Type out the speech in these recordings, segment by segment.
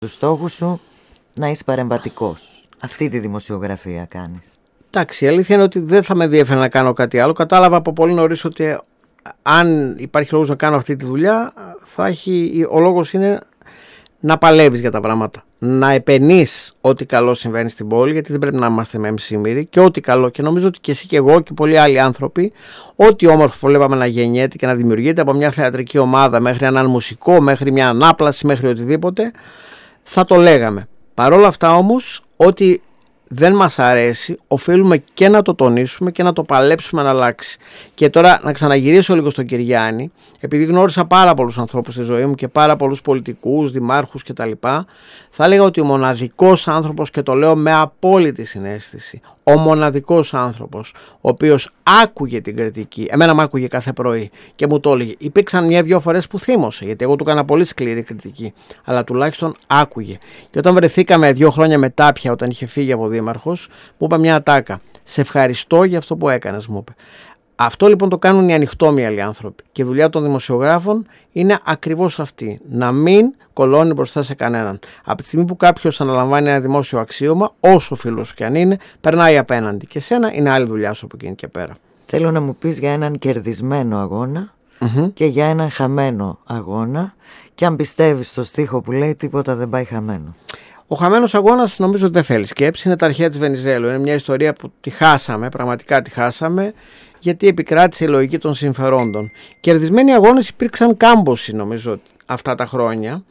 τους στόχους σου να είσαι παρεμβατικός. Αυτή τη δημοσιογραφία κάνεις. Εντάξει, η αλήθεια είναι ότι δεν θα με διέφερε να κάνω κάτι άλλο. Κατάλαβα από πολύ νωρίς ότι αν υπάρχει λόγος να κάνω αυτή τη δουλειά, ο λόγος είναι να παλεύεις για τα πράγματα. Να επενείς ό,τι καλό συμβαίνει στην πόλη, γιατί δεν πρέπει να είμαστε με εμσήμυροι, και ό,τι καλό. Και νομίζω ότι και εσύ και εγώ και πολλοί άλλοι άνθρωποι, ό,τι όμορφο βλέπαμε να γεννιέται και να δημιουργείται από μια θεατρική ομάδα μέχρι έναν μουσικό, μέχρι μια ανάπλαση, μέχρι οτιδήποτε, θα το λέγαμε. Παρ' όλα αυτά όμως, ό,τι δεν μας αρέσει, οφείλουμε και να το τονίσουμε και να το παλέψουμε να αλλάξει. Και τώρα να ξαναγυρίσω λίγο στον Κυριάννη, επειδή γνώρισα πάρα πολλούς ανθρώπους στη ζωή μου και πάρα πολλούς πολιτικούς, δημάρχους κτλ. Θα έλεγα ότι ο μοναδικός άνθρωπος, και το λέω με απόλυτη συναίσθηση, ο μοναδικός άνθρωπος ο οποίος άκουγε την κριτική, εμένα με άκουγε κάθε πρωί και μου το έλεγε. Υπήρξαν 1-2 φορές που θύμωσε, γιατί εγώ του έκανα πολύ σκληρή κριτική, αλλά τουλάχιστον άκουγε. Και όταν βρεθήκαμε 2 χρόνια μετά, πια όταν είχε φύγει από δήμαρχος, μου είπε μια ατάκα. Σε ευχαριστώ για αυτό που έκανες, μου είπε. Αυτό λοιπόν το κάνουν οι ανοιχτόμυαλοι άνθρωποι. Και η δουλειά των δημοσιογράφων είναι ακριβώς αυτή. Να μην κολώνει μπροστά σε κανέναν. Από τη στιγμή που κάποιος αναλαμβάνει ένα δημόσιο αξίωμα, όσο φίλος και αν είναι, περνάει απέναντι. Και σένα είναι άλλη δουλειά σου από εκείνη και πέρα. Θέλω να μου πεις για έναν κερδισμένο αγώνα και για έναν χαμένο αγώνα. Και αν πιστεύεις στο στίχο που λέει τίποτα δεν πάει χαμένο. Ο χαμένος αγώνας νομίζω ότι δεν θέλει σκέψη. Είναι τα αρχαία της Βενιζέλου. Είναι μια ιστορία που τη χάσαμε, πραγματικά τη χάσαμε, γιατί επικράτησε η λογική των συμφερόντων. Κερδισμένοι αγώνες υπήρξαν κάμποσοι νομίζω αυτά τα χρόνια.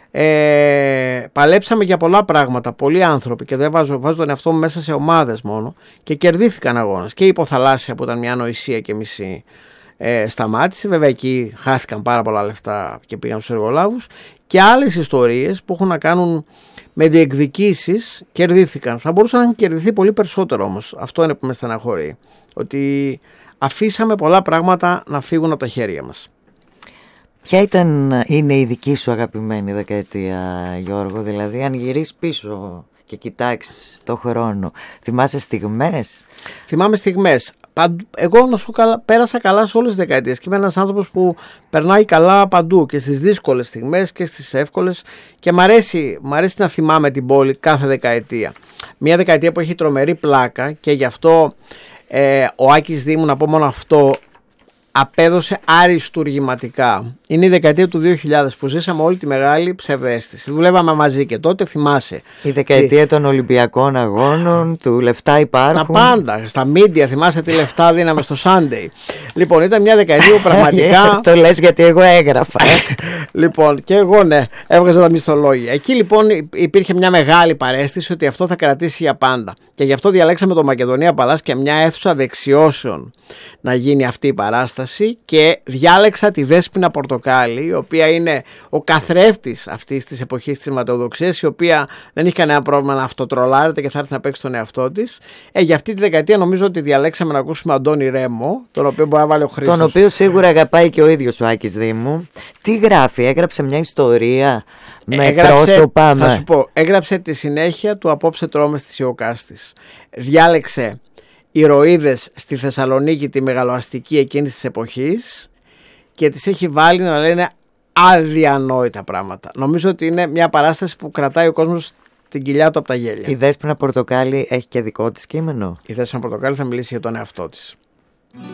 Παλέψαμε για πολλά πράγματα, πολλοί άνθρωποι, και δεν βάζω τον εαυτό μου μέσα σε ομάδες μόνο, και κερδίθηκαν αγώνες. Και η Υποθαλάσσια που ήταν μια ανοησία και μισή σταμάτησε. Βέβαια εκεί χάθηκαν πάρα πολλά λεφτά και πήγαν στους εργολάβους. Και άλλες ιστορίες που έχουν να κάνουν με διεκδικήσεις κερδίθηκαν. Θα μπορούσαν να έχουν κερδιθεί πολύ περισσότερο όμως. Αυτό είναι που με στεναχωρεί. Ότι αφήσαμε πολλά πράγματα να φύγουν από τα χέρια μας. Ποια είναι η δική σου αγαπημένη δεκαετία, Γιώργο? Δηλαδή αν γυρίσεις πίσω και κοιτάξεις το χρόνο, θυμάσαι στιγμές? Θυμάμαι στιγμές. Εγώ να σου πέρασα καλά σε όλες τις δεκαετίες και είμαι ένας άνθρωπος που περνάει καλά παντού, και στις δύσκολες στιγμές και στις εύκολες, και μ' αρέσει να θυμάμαι την πόλη κάθε δεκαετία. Μια δεκαετία που έχει τρομερή πλάκα, και γι' αυτό ο Άκης Δήμου, να πω μόνο αυτό, απέδωσε αριστουργηματικά. Είναι η δεκαετία του 2000 που ζήσαμε όλη τη μεγάλη ψευδαίσθηση. Δουλεύαμε μαζί και τότε, θυμάσαι. Η δεκαετία των Ολυμπιακών Αγώνων, του λεφτά υπάρχουν. Τα πάντα. Στα media, θυμάσαι τι λεφτά δίναμε στο Sunday. Λοιπόν, ήταν μια δεκαετία που πραγματικά. Το λες γιατί εγώ έγραφα. Λοιπόν, και εγώ ναι, έβγαζα τα μισθολόγια. Εκεί λοιπόν υπήρχε μια μεγάλη παρέστηση ότι αυτό θα κρατήσει για πάντα. Και γι' αυτό διαλέξαμε το Μακεδονία Παλάς και μια αίθουσα δεξιώσεων να γίνει αυτή η παράσταση, και διάλεξα τη Δέσποινα Πορτοκάλη, η οποία είναι ο καθρέφτης αυτής της εποχής της ματαιοδοξίας, η οποία δεν έχει κανένα πρόβλημα να αυτοτρολάρεται και θα έρθει να παίξει τον εαυτό της. Για αυτή τη δεκαετία νομίζω ότι διαλέξαμε να ακούσουμε Αντώνη Ρέμο, τον οποίο μπορεί να βάλει ο Χρήστος. Τον οποίο σίγουρα αγαπάει και ο ίδιος ο Άκης Δήμου. Τι γράφει, έγραψε μια ιστορία με πρόσωπα. Θα σου πω, έγραψε τη συνέχεια του Απόψε τρώμε στις Ιωκάστης. Διάλεξε ηρωίδες στη Θεσσαλονίκη, τη μεγαλοαστική εκείνης της εποχής, και τις έχει βάλει να λένε αδιανόητα πράγματα. Νομίζω ότι είναι μια παράσταση που κρατάει ο κόσμος την κοιλιά του από τα γέλια. Η Δέσποινα Πορτοκάλη έχει και δικό της κείμενο. Η Δέσποινα Πορτοκάλη θα μιλήσει για τον εαυτό της.